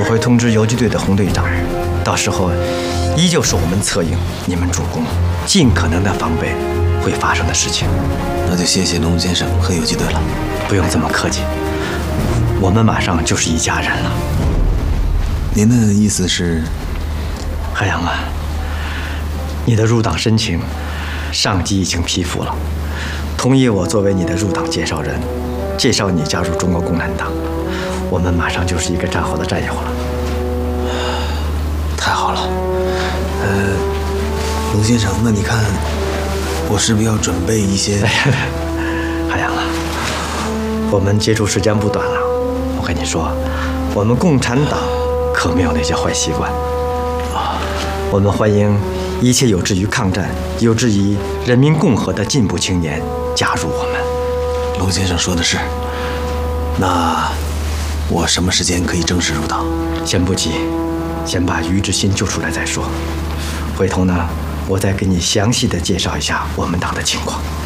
我会通知游击队的洪队长，到时候依旧是我们策应，你们主攻，尽可能的防备会发生的事情。 那就谢谢龙先生和游击队了。 不用这么客气，我们马上就是一家人了。 您的意思是？ 海洋啊，你的入党申请，上级已经批复了，同意我作为你的入党介绍人，介绍你加入中国共产党。我们马上就是一个战壕的战友了。 太好了。龙先生，那你看，我是不是要准备一些？ 海洋啊，我们接触时间不短了。我跟你说，我们共产党可没有那些坏习惯。我们欢迎一切有志于抗战、有志于人民共和的进步青年加入我们。 龙先生说的是。那我什么时间可以正式入党？ 先不急，先把于志新救出来再说。回头呢，我再给你详细的介绍一下我们党的情况。